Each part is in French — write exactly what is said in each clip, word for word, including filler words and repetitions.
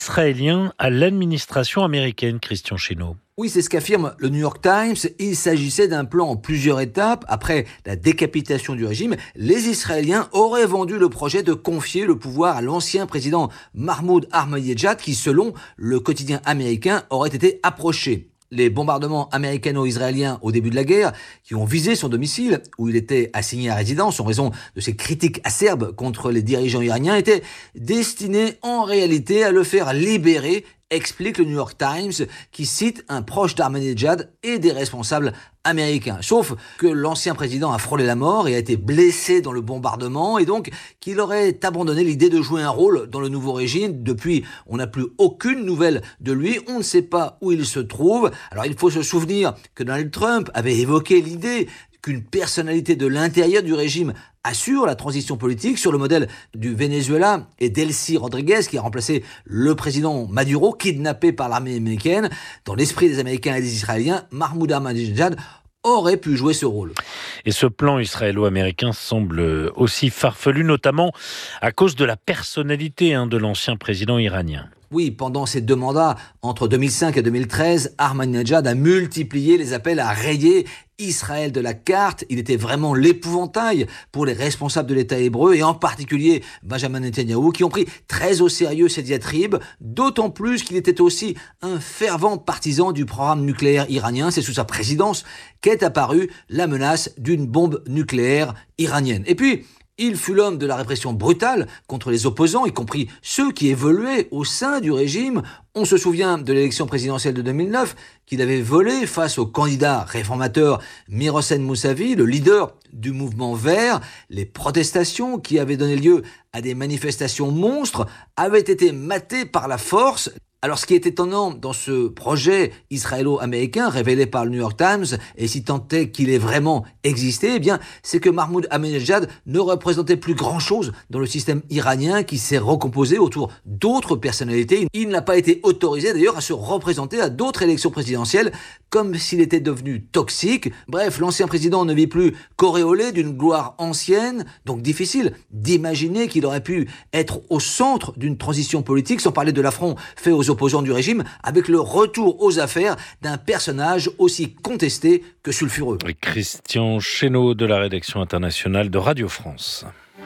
Israélien à l'administration américaine, Christian Chesneau. Oui, c'est ce qu'affirme le New York Times. Il s'agissait d'un plan en plusieurs étapes. Après la décapitation du régime, les Israéliens auraient vendu le projet de confier le pouvoir à l'ancien président Mahmoud Ahmadinejad, qui, selon le quotidien américain, aurait été approché. Les bombardements américano-israéliens au début de la guerre, qui ont visé son domicile, où il était assigné à résidence en raison de ses critiques acerbes contre les dirigeants iraniens, étaient destinés en réalité à le faire libérer, explique le New York Times, qui cite un proche d'Ahmadinejad et des responsables américains. Sauf que l'ancien président a frôlé la mort et a été blessé dans le bombardement, et donc qu'il aurait abandonné l'idée de jouer un rôle dans le nouveau régime. Depuis, on n'a plus aucune nouvelle de lui, on ne sait pas où il se trouve. Alors il faut se souvenir que Donald Trump avait évoqué l'idée qu'une personnalité de l'intérieur du régime assure la transition politique sur le modèle du Venezuela et Delcy Rodriguez, qui a remplacé le président Maduro, kidnappé par l'armée américaine. Dans l'esprit des Américains et des Israéliens, Mahmoud Ahmadinejad aurait pu jouer ce rôle. Et ce plan israélo-américain semble aussi farfelu, notamment à cause de la personnalité hein, de l'ancien président iranien. Oui, pendant ses deux mandats, entre deux mille cinq et deux mille treize, Ahmadinejad a multiplié les appels à rayer Israël de la carte. Il était vraiment l'épouvantail pour les responsables de l'État hébreu, et en particulier Benjamin Netanyahou, qui ont pris très au sérieux ces diatribes, d'autant plus qu'il était aussi un fervent partisan du programme nucléaire iranien. C'est sous sa présidence qu'est apparue la menace d'une bombe nucléaire iranienne. Et puis, il fut l'homme de la répression brutale contre les opposants, y compris ceux qui évoluaient au sein du régime. On se souvient de l'élection présidentielle de deux mille neuf qu'il avait volé face au candidat réformateur Mir Hossein Mousavi, le leader du mouvement vert. Les protestations qui avaient donné lieu à des manifestations monstres avaient été matées par la force. Alors, ce qui est étonnant dans ce projet israélo-américain révélé par le New York Times, et si tant est qu'il ait vraiment existé, eh bien, c'est que Mahmoud Ahmadinejad ne représentait plus grand-chose dans le système iranien, qui s'est recomposé autour d'autres personnalités. Il n'a pas été autorisé d'ailleurs à se représenter à d'autres élections présidentielles, comme s'il était devenu toxique. Bref, l'ancien président ne vit plus qu'auréolé d'une gloire ancienne, donc difficile d'imaginer qu'il aurait pu être au centre d'une transition politique, sans parler de l'affront fait aux opposants du régime, avec le retour aux affaires d'un personnage aussi contesté que sulfureux. Et Christian Chesneau de la rédaction internationale de Radio France.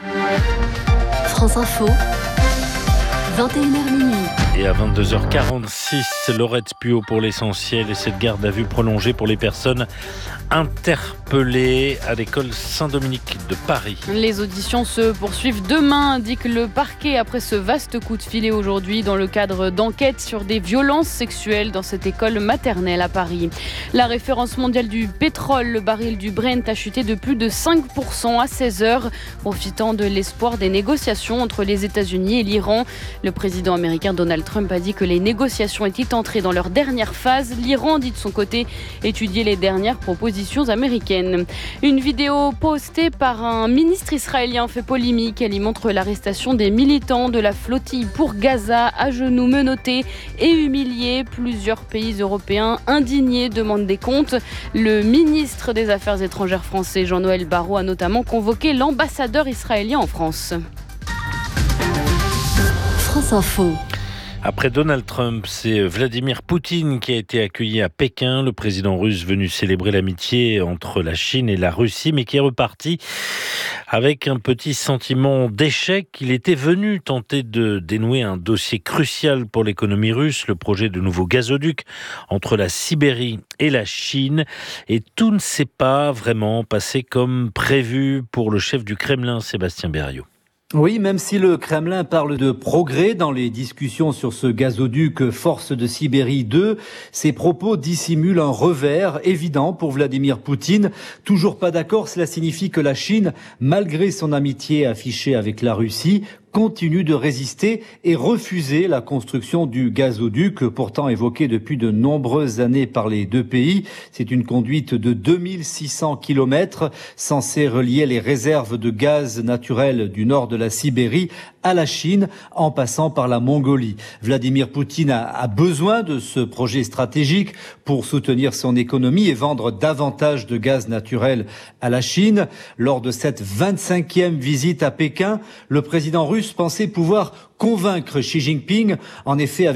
France Info, vingt et une heures minuit. Et à vingt-deux heures quarante-six, Laurette Puot pour l'essentiel, et cette garde à vue prolongée pour les personnes interpellées à l'école Saint-Dominique de Paris. Les auditions se poursuivent demain, indique le parquet, après ce vaste coup de filet aujourd'hui dans le cadre d'enquêtes sur des violences sexuelles dans cette école maternelle à Paris. La référence mondiale du pétrole, le baril du Brent, a chuté de plus de cinq pour cent à seize heures, profitant de l'espoir des négociations entre les États-Unis et l'Iran. Le président américain Donald Trump a dit que les négociations étaient entrées dans leur dernière phase. L'Iran dit de son côté étudier les dernières propositions américaines. Une vidéo postée par un ministre israélien fait polémique. Elle y montre l'arrestation des militants de la flottille pour Gaza, à genoux, menottés et humiliés. Plusieurs pays européens indignés demandent des comptes. Le ministre des Affaires étrangères français, Jean-Noël Barrot, a notamment convoqué l'ambassadeur israélien en France. France Info. Après Donald Trump, c'est Vladimir Poutine qui a été accueilli à Pékin, le président russe venu célébrer l'amitié entre la Chine et la Russie, mais qui est reparti avec un petit sentiment d'échec. Il était venu tenter de dénouer un dossier crucial pour l'économie russe, le projet de nouveau gazoduc entre la Sibérie et la Chine, et tout ne s'est pas vraiment passé comme prévu pour le chef du Kremlin, Sébastien Berriot. Oui, même si le Kremlin parle de progrès dans les discussions sur ce gazoduc Force de Sibérie deux, ses propos dissimulent un revers évident pour Vladimir Poutine. Toujours pas d'accord, cela signifie que la Chine, malgré son amitié affichée avec la Russie, continue de résister et refuser la construction du gazoduc, pourtant évoqué depuis de nombreuses années par les deux pays. C'est une conduite de deux mille six cents kilomètres censée relier les réserves de gaz naturel du nord de la Sibérie à la Chine en passant par la Mongolie. Vladimir Poutine a, a besoin de ce projet stratégique pour soutenir son économie et vendre davantage de gaz naturel à la Chine. Lors de cette vingt-cinquième visite à Pékin, le président russe Russes pensaient pouvoir convaincre Xi Jinping. En effet,